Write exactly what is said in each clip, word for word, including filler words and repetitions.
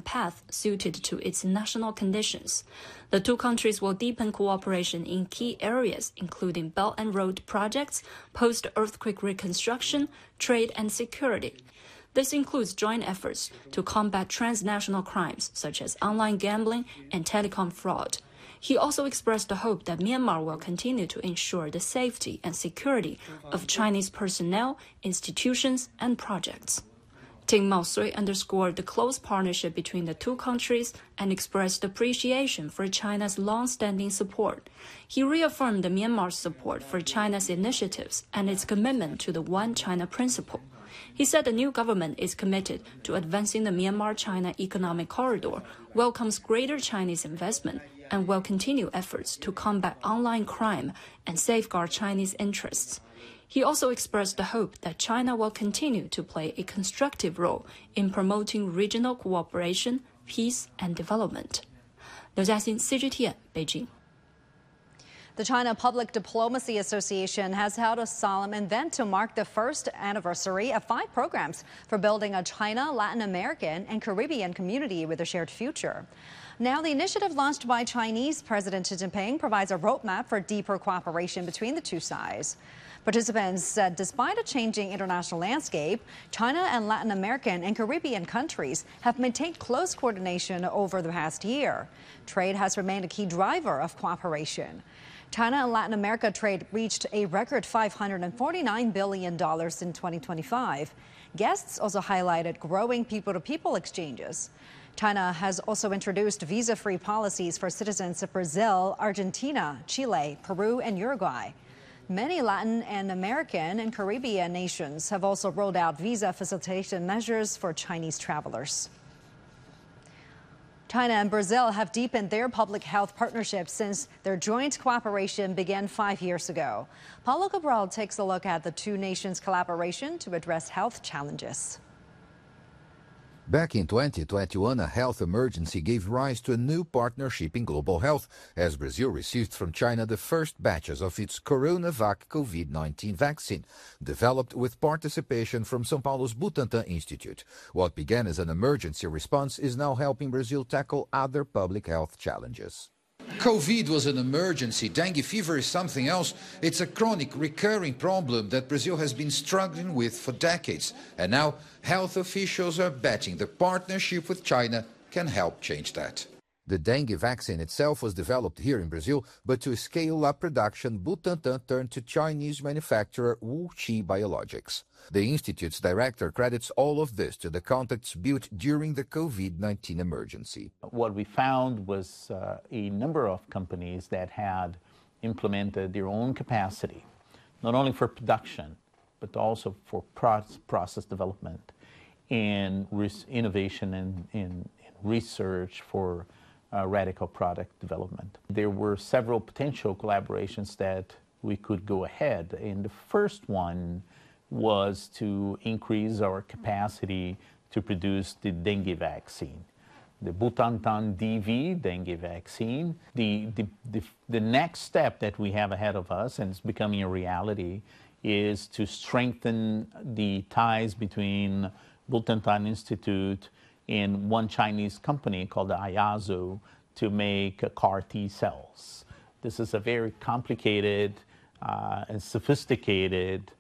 path suited to its national conditions. The two countries will deepen cooperation in key areas, including Belt and Road projects, post-earthquake reconstruction, trade, and security. This includes joint efforts to combat transnational crimes such as online gambling and telecom fraud. He also expressed the hope that Myanmar will continue to ensure the safety and security of Chinese personnel, institutions, and projects. Ding Maosui underscored the close partnership between the two countries and expressed appreciation for China's long-standing support. He reaffirmed the Myanmar's support for China's initiatives and its commitment to the One China principle. He said the new government is committed to advancing the Myanmar-China economic corridor, welcomes greater Chinese investment, and will continue efforts to combat online crime and safeguard Chinese interests. He also expressed the hope that China will continue to play a constructive role in promoting regional cooperation, peace, and development. 刘嘉欣 C G T N 北京。 The China Public Diplomacy Association has held a solemn event to mark the first anniversary of five programs for building a China, Latin American, and Caribbean community with a shared future. Now, the initiative launched by Chinese President Xi Jinping provides a roadmap for deeper cooperation between the two sides. Participants said despite a changing international landscape, China and Latin American and Caribbean countries have maintained close coordination over the past year. Trade has remained a key driver of cooperation. China and Latin America trade reached a record five hundred forty-nine billion dollars in twenty twenty-five. Guests also highlighted growing people-to-people exchanges. China has also introduced visa-free policies for citizens of Brazil, Argentina, Chile, Peru, and Uruguay. Many Latin and American and Caribbean nations have also rolled out visa facilitation measures for Chinese travelers. China and Brazil have deepened their public health partnership since their joint cooperation began five years ago. Paulo Cabral takes a look at the two nations' collaboration to address health challenges. Back in twenty twenty-one, a health emergency gave rise to a new partnership in global health, as Brazil received from China the first batches of its Coronavac COVID nineteen vaccine, developed with participation from São Paulo's Butantan Institute. What began as an emergency response is now helping Brazil tackle other public health challenges. COVID was an emergency. Dengue fever is something else. It's a chronic, recurring problem that Brazil has been struggling with for decades. And now, health officials are betting the partnership with China can help change that. The dengue vaccine itself was developed here in Brazil, but to scale up production, Butantan turned to Chinese manufacturer WuXi Biologics. The institute's director credits all of this to the contacts built during the COVID nineteen emergency. What we found was uh, a number of companies that had implemented their own capacity, not only for production, but also for process development and innovation and, and research for Uh, radical product development. There were several potential collaborations that we could go ahead, and the first one was to increase our capacity to produce the dengue vaccine, the Butantan D V dengue vaccine. The, the, the, the next step that we have ahead of us, and it's becoming a reality, is to strengthen the ties between Butantan Institute in one Chinese company called Ayazo to make uh, CAR T cells. This is a very complicated uh, and sophisticated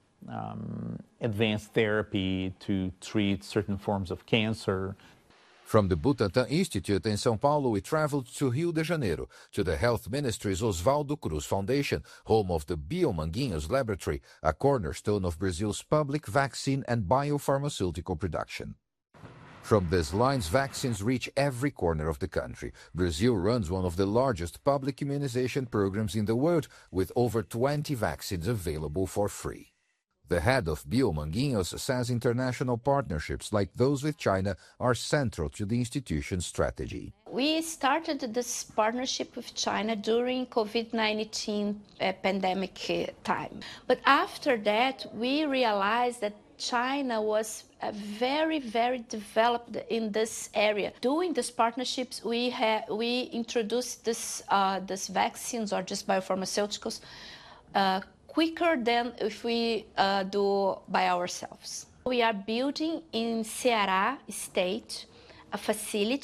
um, advanced therapy to treat certain forms of cancer. From the Butantan Institute in São Paulo, we traveled to Rio de Janeiro, to the Health Ministry's Oswaldo Cruz Foundation, home of the Biomanguinhos Laboratory, a cornerstone of Brazil's public vaccine and biopharmaceutical production. From these lines, vaccines reach every corner of the country. Brazil runs one of the largest public immunization programs in the world, with over twenty vaccines available for free. The head of Biomanguinhos says international partnerships like those with China are central to the institution's strategy. We started this partnership with China during COVID nineteen uh, pandemic uh, time. But after that, we realized that China was uh, very, very developed in this area. Doing these partnerships, we have we introduced this uh, this vaccines or just biopharmaceuticals uh, quicker than if we uh, do by ourselves. We are building in Ceará state a facility